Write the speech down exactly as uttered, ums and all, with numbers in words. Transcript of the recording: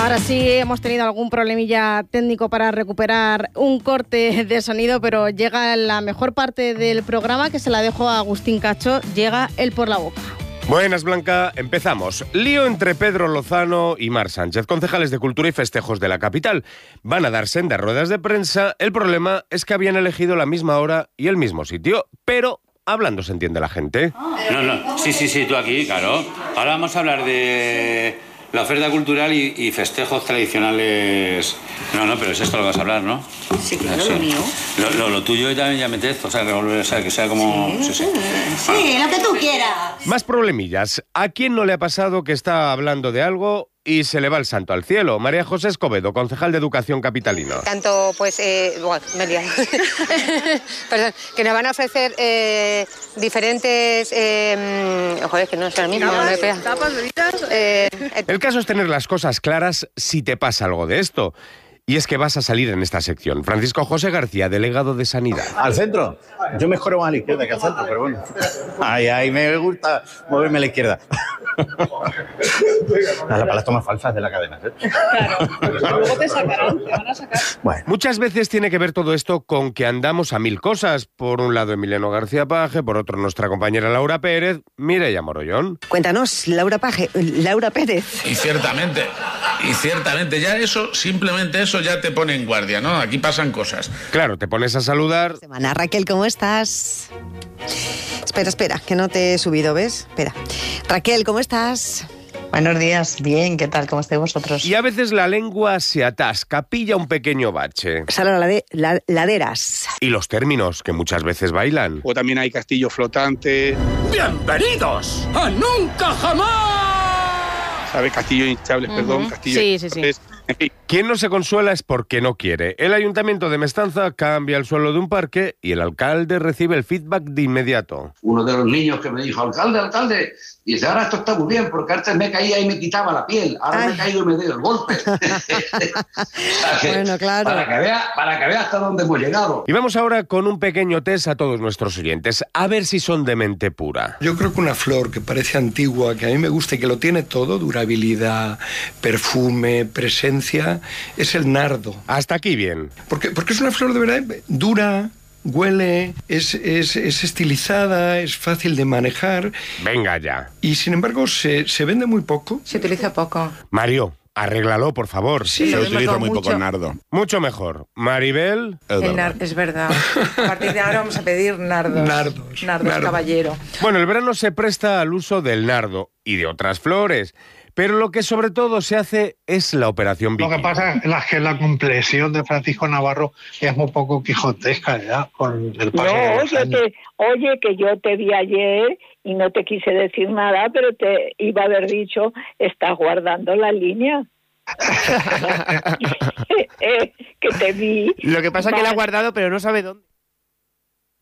Ahora sí hemos tenido algún problemilla técnico para recuperar un corte de sonido, pero llega la mejor parte del programa, que se la dejo a Agustín Cacho. Llega el Por la Boca. Buenas, Blanca. Empezamos. Lío entre Pedro Lozano y Mar Sánchez, concejales de Cultura y Festejos de la capital. Van a dar sendas ruedas de prensa. El problema es que habían elegido la misma hora y el mismo sitio, pero hablando se entiende la gente. No, no. Sí, sí, sí, tú aquí, claro. Ahora vamos a hablar de la oferta cultural y, y festejos tradicionales. No, no, pero es esto lo que vas a hablar, ¿no? Sí, claro, sí. Lo mío. Lo, lo, lo tuyo también ya metes, o sea, revolver, o sea, que sea como... Sí, sí, sí. sí, lo que tú quieras. Más problemillas. ¿A quién no le ha pasado que está hablando de algo y se le va el santo al cielo? María José Escobedo, concejal de Educación capitalino. Tanto, pues, eh, bueno, me he liado. Perdón, que nos van a ofrecer eh, diferentes... Eh, joder, que no es el mismo. ¿Tapas? No me pega. ¿Tapas, bebidas? Eh, El caso es tener las cosas claras si te pasa algo de esto. Y es que vas a salir en esta sección. Francisco José García, delegado de Sanidad. ¿Al centro? Yo mejoro más a la izquierda que al centro, pero bueno. Ay, ay, me gusta moverme a la izquierda. Para las tomas falsas de la cadena, ¿eh? Claro, luego te sacarán, te van a sacar. Bueno. Muchas veces tiene que ver todo esto con que andamos a mil cosas. Por un lado Emiliano García Paje, por otro nuestra compañera Laura Pérez, Mireia Morollón. Cuéntanos, Laura Paje, Laura Pérez. Y ciertamente, y ciertamente, ya eso, simplemente eso ya te pone en guardia, ¿no? Aquí pasan cosas. Claro, te pones a saludar. Semana, Raquel, ¿cómo estás? Espera, espera, que no te he subido, ¿ves? Espera. Raquel, ¿cómo estás? Buenos días, bien, ¿qué tal? ¿Cómo estáis vosotros? Y a veces la lengua se atasca, pilla un pequeño bache. Salen lade- la- laderas. Y los términos, que muchas veces bailan. O también hay castillo flotante. ¡Bienvenidos a Nunca Jamás! ¿Sabes? Castillo hinchables, uh-huh. perdón. Castillo sí, sí, sí. Quien no se consuela es porque no quiere. El Ayuntamiento de Mestanza cambia el suelo de un parque y el alcalde recibe el feedback de inmediato. Uno de los niños que me dijo, alcalde, alcalde, y dice, ahora esto está muy bien, porque antes me caía y me quitaba la piel, ahora Ay. me he caído y me doy el golpe. Bueno, claro. Para que vea, para que vea hasta dónde hemos llegado. Y vamos ahora con un pequeño test a todos nuestros oyentes, a ver si son de mente pura. Yo creo que una flor que parece antigua, que a mí me gusta y que lo tiene todo, durabilidad, perfume, presencia, es el nardo. Hasta aquí bien. Porque, porque es una flor de verdad dura, huele, es, es, es estilizada, es fácil de manejar. Venga ya. Y sin embargo se, se vende muy poco. Se utiliza poco. Mario, arréglalo, por favor. Sí, se utiliza muy mucho. poco el nardo. Mucho mejor. Maribel. El el nar- es verdad. A partir de ahora vamos a pedir nardos. Nardos. Nardos, nardo. caballero. Bueno, el verano se presta al uso del nardo y de otras flores. Pero lo que sobre todo se hace es la operación Vicky. Lo que pasa es que la complexión de Francisco Navarro es muy poco quijotesca ya con el paso no, de los oye, años. que, oye, que yo te vi ayer y no te quise decir nada, pero te iba a haber dicho, estás guardando la línea. eh, eh, que te vi. Lo que pasa es que la ha guardado, pero no sabe dónde.